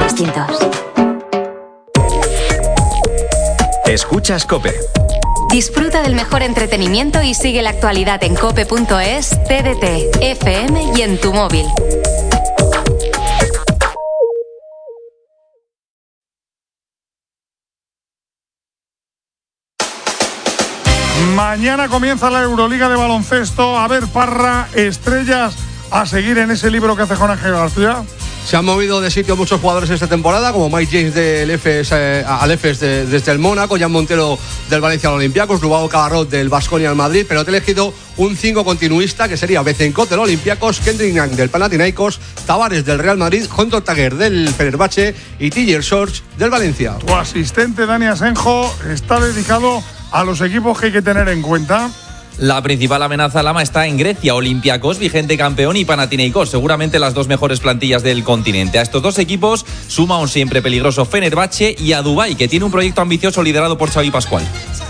distintos. Escuchas COPE. Disfruta del mejor entretenimiento y sigue la actualidad en cope.es, TDT, FM y en tu móvil. Mañana comienza la Euroliga de baloncesto. A ver, Parra, estrellas a seguir en ese libro que hace con Ángel García. Se han movido de sitio muchos jugadores esta temporada, como Mike James del EFES al EFES desde el Mónaco, Jan Montero del Valencia al Olympiacos, Lubao Cabarrot del Baskonia al Madrid, pero te he elegido un 5 continuista que sería Bezenkot del Olympiacos, Kendrick Nunn del Panathinaikos, Tavares del Real Madrid, Jontor Taguer del Fenerbahce y Tiger George del Valencia. Tu asistente Dani Asenjo está dedicado a los equipos que hay que tener en cuenta. La principal amenaza Lama está en Grecia, Olympiacos, vigente campeón, y Panathinaikos, seguramente las dos mejores plantillas del continente. A estos dos equipos suma un siempre peligroso Fenerbahce y a Dubái, que tiene un proyecto ambicioso liderado por Xavi Pascual.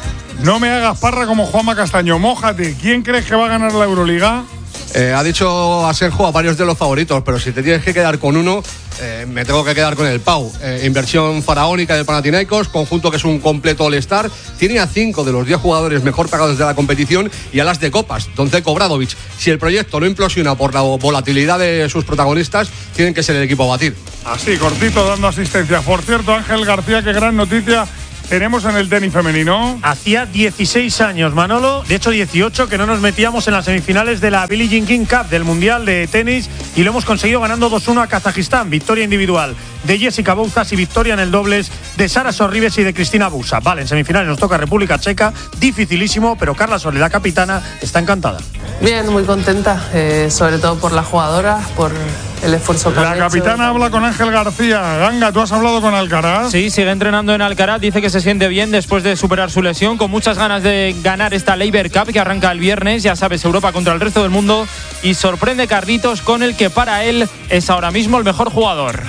No me hagas Parra como Juanma Castaño, mójate. ¿Quién crees que va a ganar la Euroliga? Ha dicho Asenjo a varios de los favoritos, pero si te tienes que quedar con uno, me tengo que quedar con el Pau. Inversión faraónica del Panathinaikos, conjunto que es un completo All-Star. Tiene a 5 de los 10 jugadores mejor pagados de la competición y a las de copas, Donček, Obradović. Si el proyecto no implosiona por la volatilidad de sus protagonistas, tienen que ser el equipo a batir. Así, cortito, dando asistencia. Por cierto, Ángel García, qué gran noticia tenemos en el tenis femenino. Hacía 16 años, Manolo, de hecho 18, que no nos metíamos en las semifinales de la Billie Jean King Cup del Mundial de Tenis, y lo hemos conseguido ganando 2-1 a Kazajistán. Victoria individual de Jessica Bouzas y victoria en el dobles de Sara Sorribes y de Cristina Busa. Vale, en semifinales nos toca República Checa, dificilísimo, pero Carla Soledad, capitana, está encantada. Bien, muy contenta, sobre todo por las jugadoras, por el esfuerzo que La capitana habla con Ángel García. Ganga, ¿tú has hablado con Alcaraz? Sí, sigue entrenando en Alcaraz, dice que se siente bien después de superar su lesión, con muchas ganas de ganar esta Laver Cup que arranca el viernes, ya sabes, Europa contra el resto del mundo, y sorprende Carlitos con el que para él es ahora mismo el mejor jugador.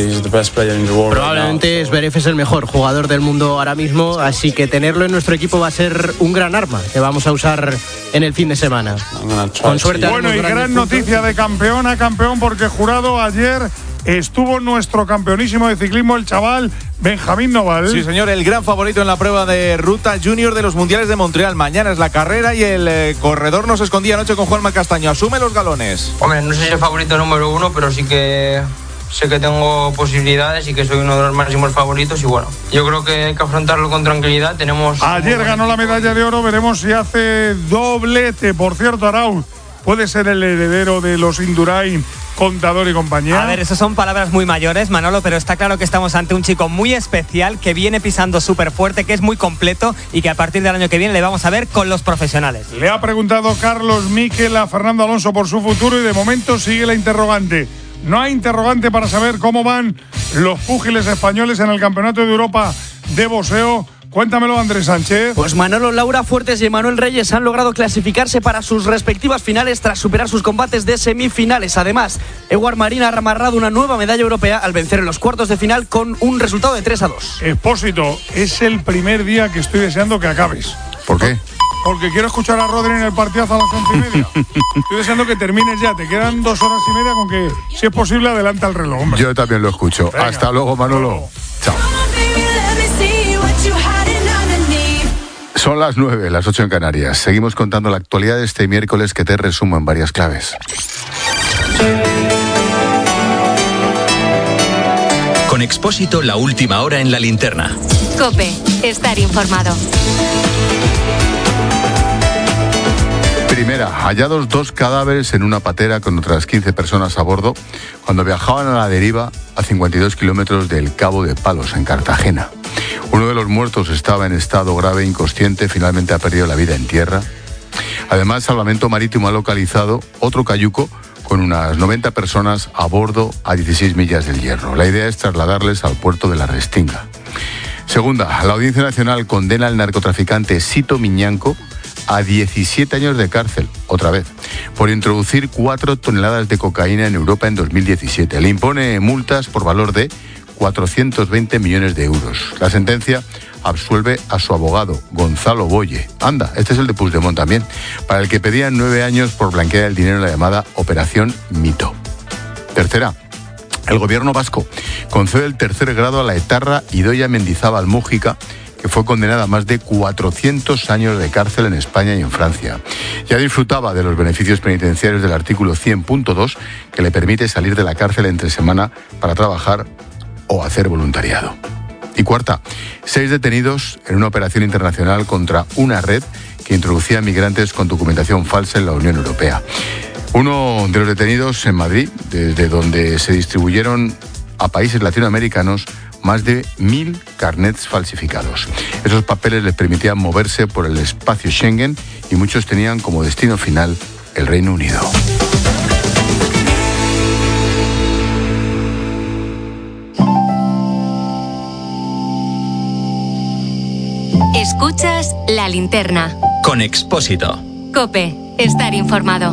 Probablemente Zverev es el mejor jugador del mundo ahora mismo, así que tenerlo en nuestro equipo va a ser un gran arma que vamos a usar en el fin de semana. Con suerte. Bueno, y gran noticia de campeón a campeón, porque jurado ayer estuvo nuestro campeonísimo de ciclismo, el chaval Benjamín Noval. Sí, señor, el gran favorito en la prueba de ruta junior de los Mundiales de Montreal. Mañana es la carrera y el corredor nos escondía anoche con Juanma Castaño. Asume los galones. Hombre, no sé si el favorito número 1, pero sí que sé que tengo posibilidades y que soy uno de los máximos favoritos, y bueno, yo creo que hay que afrontarlo con tranquilidad. Ayer ganó la medalla de oro, veremos si hace doblete. Por cierto, Arauz puede ser el heredero de los Indurain, Contador y compañía. A ver, eso son palabras muy mayores, Manolo, pero está claro que estamos ante un chico muy especial que viene pisando súper fuerte, que es muy completo y que a partir del año que viene le vamos a ver con los profesionales. Le ha preguntado Carlos Miquel a Fernando Alonso por su futuro y de momento sigue la interrogante. No hay interrogante para saber cómo van los púgiles españoles en el Campeonato de Europa de boxeo. Cuéntamelo, Andrés Sánchez. Pues Manolo, Laura Fuertes y Emanuel Reyes han logrado clasificarse para sus respectivas finales tras superar sus combates de semifinales. Además, Eduard Marín ha amarrado una nueva medalla europea al vencer en los cuartos de final con un resultado de 3-2. Expósito, es el primer día que estoy deseando que acabes. ¿Por qué? Porque quiero escuchar a Rodri en el partidazo a las 11:30. Estoy deseando que termines ya. Te quedan 2 horas y media con que, si es posible, adelanta el reloj, hombre. Yo también lo escucho. Venga. Hasta luego, Manolo. Chao. Son las 9, las 8 en Canarias. Seguimos contando la actualidad de este miércoles, que te resumo en varias claves. Con Expósito, la última hora en la linterna. COPE, estar informado. Primera, hallados 2 cadáveres en una patera con otras 15 personas a bordo cuando viajaban a la deriva a 52 kilómetros del Cabo de Palos, en Cartagena. Uno de los muertos estaba en estado grave, inconsciente, finalmente ha perdido la vida en tierra. Además, Salvamento Marítimo ha localizado otro cayuco con unas 90 personas a bordo a 16 millas del Hierro. La idea es trasladarles al puerto de la Restinga. Segunda, la Audiencia Nacional condena al narcotraficante Sito Miñanco a 17 años de cárcel, otra vez, por introducir 4 toneladas de cocaína en Europa en 2017. Le impone multas por valor de 420 millones de euros. La sentencia absuelve a su abogado, Gonzalo Boye. Anda, este es el de Puigdemont también, para el que pedían 9 años por blanquear el dinero en la llamada Operación Mito. Tercera, El gobierno vasco concede el tercer grado a la etarra Idoia Mendizábal Mújica, que fue condenada a más de 400 años de cárcel en España y en Francia. Ya disfrutaba de los beneficios penitenciarios del artículo 100.2, que le permite salir de la cárcel entre semana para trabajar o hacer voluntariado. Y cuarta, 6 detenidos en una operación internacional contra una red que introducía migrantes con documentación falsa en la Unión Europea. Uno de los detenidos en Madrid, desde donde se distribuyeron a países latinoamericanos más de 1.000 carnets falsificados. Esos papeles les permitían moverse por el espacio Schengen y muchos tenían como destino final el Reino Unido. Escuchas La Linterna. Con Expósito. COPE. Estar informado.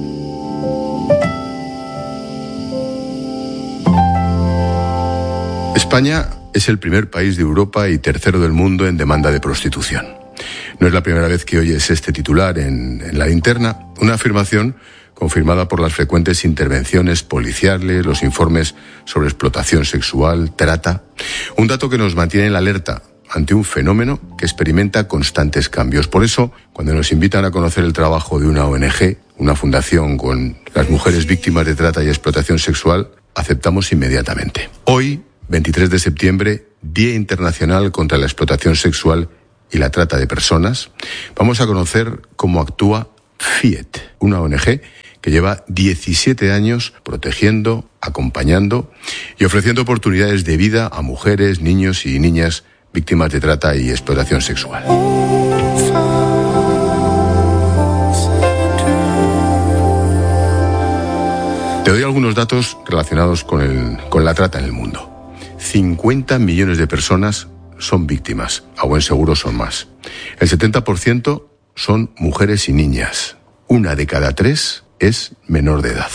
España es el primer país de Europa y tercero del mundo en demanda de prostitución. No es la primera vez que oyes este titular en La Linterna, una afirmación confirmada por las frecuentes intervenciones policiales, los informes sobre explotación sexual, trata. Un dato que nos mantiene en la alerta ante un fenómeno que experimenta constantes cambios. Por eso, cuando nos invitan a conocer el trabajo de una ONG, una fundación con las mujeres víctimas de trata y explotación sexual, aceptamos inmediatamente. Hoy, 23 de septiembre, Día Internacional contra la Explotación Sexual y la Trata de Personas, vamos a conocer cómo actúa FIET, una ONG que lleva 17 años protegiendo, acompañando y ofreciendo oportunidades de vida a mujeres, niños y niñas víctimas de trata y explotación sexual. Te doy algunos datos relacionados con la trata en el mundo. 50 millones de personas son víctimas, a buen seguro son más. El 70% son mujeres y niñas. 1 de cada 3 es menor de edad.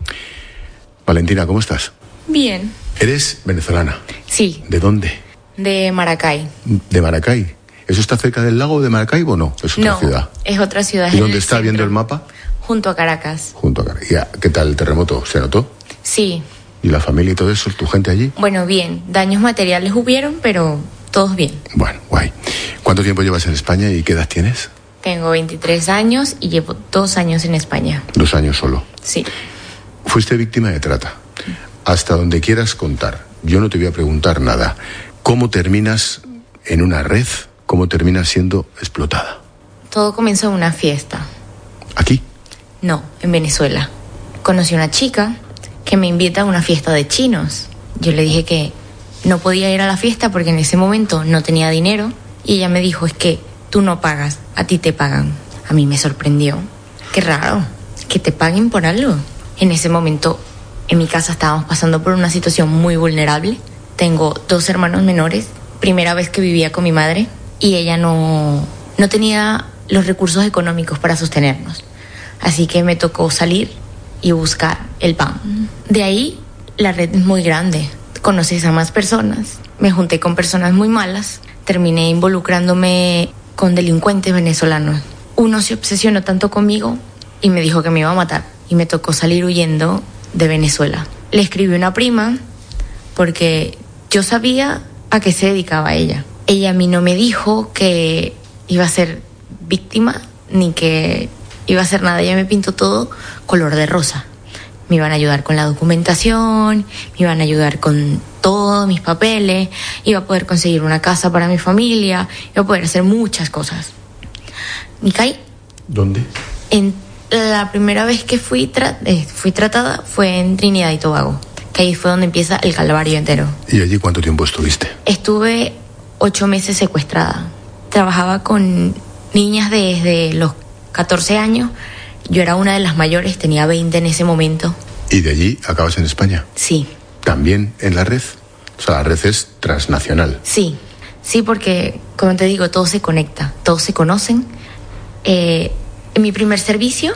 Valentina, ¿cómo estás? Bien. ¿Eres venezolana? Sí. ¿De dónde? De Maracay. ¿De Maracay? ¿Eso está cerca del lago de Maracaibo o no? Es otra ciudad. Es otra ciudad. ¿Y dónde está viendo el mapa? Junto a Caracas. Junto a Caracas. ¿Y qué tal el terremoto? ¿Se notó? Sí. ¿Y la familia y todo eso? ¿Tu gente allí? Bueno, bien. Daños materiales hubieron, pero todos bien. Bueno, guay. ¿Cuánto tiempo llevas en España y qué edad tienes? Tengo 23 años y llevo 2 años en España. 2 años solo. Sí. Fuiste víctima de trata. Hasta donde quieras contar. Yo no te voy a preguntar nada. ¿Cómo terminas en una red? ¿Cómo terminas siendo explotada? Todo comenzó en una fiesta. ¿Aquí? No, en Venezuela. Conocí a una chica que me invita a una fiesta de chinos. Yo le dije que no podía ir a la fiesta porque en ese momento no tenía dinero. Y ella me dijo, es que tú no pagas, a ti te pagan. A mí me sorprendió. Qué raro, que te paguen por algo. En ese momento, en mi casa estábamos pasando por una situación muy vulnerable. Tengo 2 hermanos menores, primera vez que vivía con mi madre, y ella no tenía los recursos económicos para sostenernos. Así que me tocó salir y buscar el pan. De ahí, la red es muy grande. Conoces a más personas. Me junté con personas muy malas. Terminé involucrándome con delincuentes venezolanos. Uno se obsesionó tanto conmigo y me dijo que me iba a matar. Y me tocó salir huyendo de Venezuela. Le escribí a una prima porque yo sabía a qué se dedicaba ella. Ella a mí no me dijo que iba a ser víctima ni que iba a hacer nada. Ella me pintó todo color de rosa. Me iban a ayudar con la documentación, me iban a ayudar con todos mis papeles, iba a poder conseguir una casa para mi familia, iba a poder hacer muchas cosas. ¿Y caí? ¿Dónde? En la primera vez que fui tratada fue en Trinidad y Tobago, que ahí fue donde empieza el calvario entero. ¿Y allí cuánto tiempo estuviste? Estuve 8 meses secuestrada. Trabajaba con niñas desde los 14 años. Yo era una de las mayores, tenía 20 en ese momento. ¿Y de allí acabas en España? Sí. ¿También en la red? O sea, la red es transnacional. Sí, porque, como te digo, todo se conecta, todos se conocen. En mi primer servicio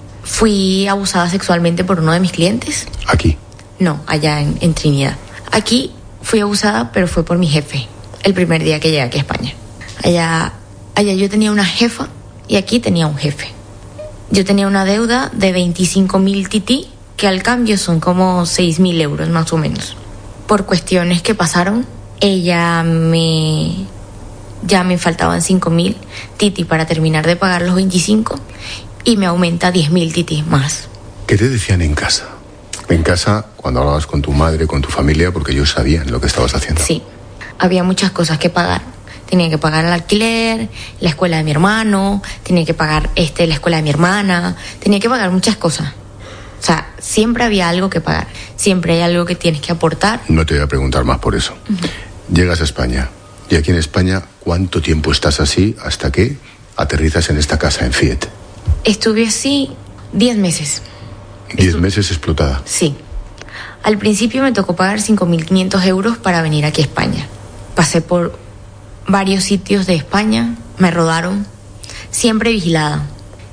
fui abusada sexualmente por uno de mis clientes. ¿Aquí? No, allá en Trinidad. Aquí fui abusada, pero fue por mi jefe, el primer día que llegué aquí a España. Allá yo tenía una jefa y aquí tenía un jefe. Yo tenía una deuda de 25.000 tití que al cambio son como 6.000 euros más o menos. Por cuestiones que pasaron, ya me faltaban 5.000 titi para terminar de pagar los 25 y me aumenta 10.000 titi más. ¿Qué te decían en casa? En casa, cuando hablabas con tu madre, con tu familia, porque ellos sabían lo que estabas haciendo. Sí, había muchas cosas que pagar. Tenía que pagar el alquiler, la escuela de mi hermano, tenía que pagar la escuela de mi hermana, tenía que pagar muchas cosas. O sea, siempre había algo que pagar, siempre hay algo que tienes que aportar. No te voy a preguntar más por eso. Llegas a España, y aquí en España, ¿cuánto tiempo estás así hasta que aterrizas en esta casa en Fiet? Estuve así 10 meses. 10 meses explotada. Sí. Al principio me tocó pagar 5.500 euros para venir aquí a España. Pasé por varios sitios de España, me rodaron, siempre vigilada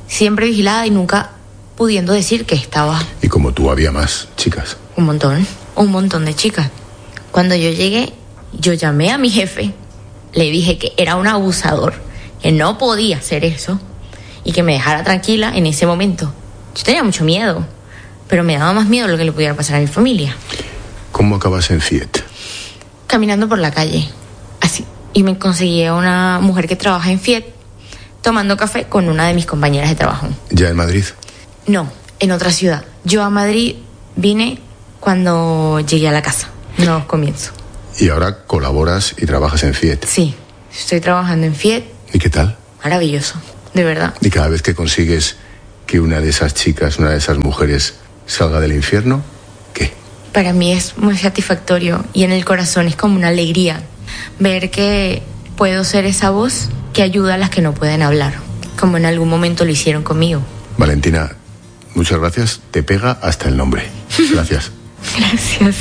y nunca pudiendo decir que estaba. Y como tú, había más chicas. Un montón de chicas. Cuando yo llegué, yo llamé a mi jefe, le dije que era un abusador, que no podía hacer eso y que me dejara tranquila en ese momento. Yo tenía mucho miedo, pero me daba más miedo lo que le pudiera pasar a mi familia. ¿Cómo acabas en Fiet? Caminando por la calle, así. Y me conseguí a una mujer que trabaja en Fiet, tomando café con una de mis compañeras de trabajo. ¿Ya en Madrid? No, en otra ciudad. Yo a Madrid vine cuando llegué a la casa, no comienzo. Y ahora colaboras y trabajas en Fiet. Sí, estoy trabajando en Fiet. ¿Y qué tal? Maravilloso, de verdad. ¿Y cada vez que consigues que una de esas chicas, una de esas mujeres salga del infierno, qué? Para mí es muy satisfactorio y en el corazón es como una alegría ver que puedo ser esa voz que ayuda a las que no pueden hablar, como en algún momento lo hicieron conmigo. Valentina, muchas gracias. Te pega hasta el nombre. Gracias. Gracias.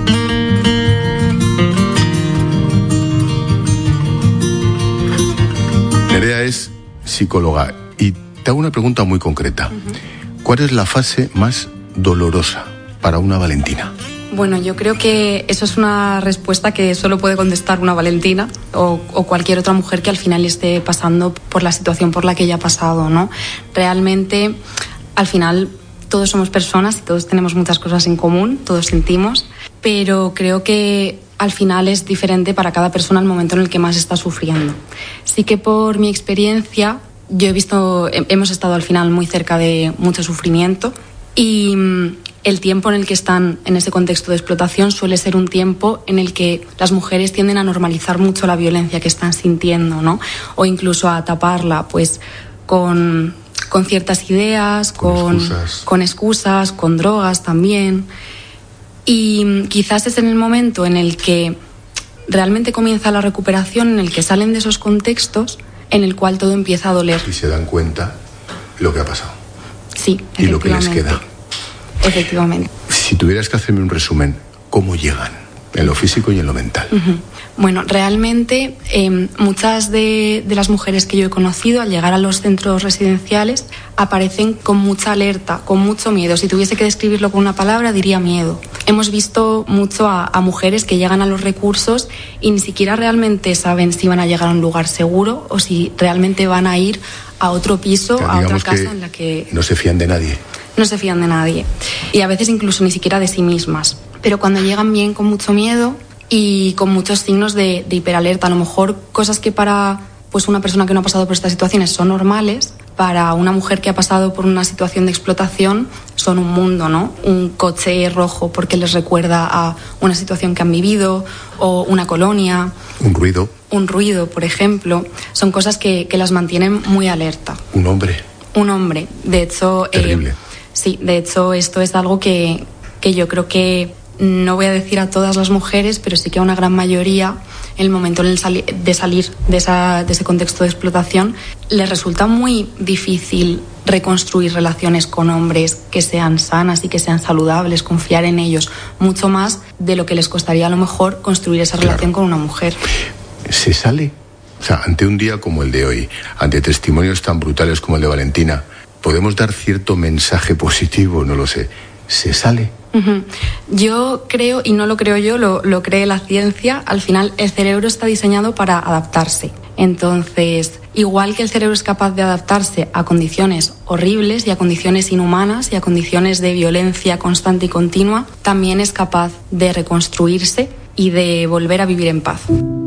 Nerea es psicóloga y te hago una pregunta muy concreta. ¿Cuál es la fase más dolorosa para una Valentina? Bueno, yo creo que eso es una respuesta que solo puede contestar una Valentina o cualquier otra mujer que al final esté pasando por la situación por la que ella ha pasado, ¿no? Realmente, al final, todos somos personas y todos tenemos muchas cosas en común, todos sentimos, pero creo que al final es diferente para cada persona el momento en el que más está sufriendo. Sí que por mi experiencia, hemos estado al final muy cerca de mucho sufrimiento y el tiempo en el que están en ese contexto de explotación suele ser un tiempo en el que las mujeres tienden a normalizar mucho la violencia que están sintiendo, ¿no? O incluso a taparla, pues, con ciertas ideas, con excusas, con drogas también. Y quizás es en el momento en el que realmente comienza la recuperación, en el que salen de esos contextos, en el cual todo empieza a doler. Y se dan cuenta lo que ha pasado. Sí, y lo que les queda. Efectivamente. Si tuvieras que hacerme un resumen, ¿cómo llegan? En lo físico y en lo mental. Bueno, realmente muchas de las mujeres que yo he conocido al llegar a los centros residenciales aparecen con mucha alerta, con mucho miedo. Si tuviese que describirlo con una palabra, diría miedo. Hemos visto mucho a mujeres que llegan a los recursos y ni siquiera realmente saben si van a llegar a un lugar seguro o si realmente van a ir a otro piso, a otra casa en la que no se fían de nadie. No se fían de nadie. Y a veces incluso ni siquiera de sí mismas. Pero cuando llegan bien con mucho miedo y con muchos signos de hiperalerta, a lo mejor cosas que para pues una persona que no ha pasado por estas situaciones son normales, para una mujer que ha pasado por una situación de explotación son un mundo, ¿no? Un coche rojo porque les recuerda a una situación que han vivido, o una colonia. Un ruido, por ejemplo. Son cosas que las mantienen muy alerta. Un hombre. De hecho, terrible. Sí, de hecho esto es algo que yo creo que no voy a decir a todas las mujeres, pero sí que a una gran mayoría, en el momento de salir de ese contexto de explotación, les resulta muy difícil reconstruir relaciones con hombres que sean sanas y que sean saludables, confiar en ellos, mucho más de lo que les costaría a lo mejor construir esa relación con una mujer. ¿Se sale? O sea, ante un día como el de hoy, ante testimonios tan brutales como el de Valentina, ¿podemos dar cierto mensaje positivo? No lo sé. ¿Se sale? Yo creo, y no lo creo yo, lo cree la ciencia, al final el cerebro está diseñado para adaptarse. Entonces, igual que el cerebro es capaz de adaptarse a condiciones horribles y a condiciones inhumanas y a condiciones de violencia constante y continua, también es capaz de reconstruirse y de volver a vivir en paz.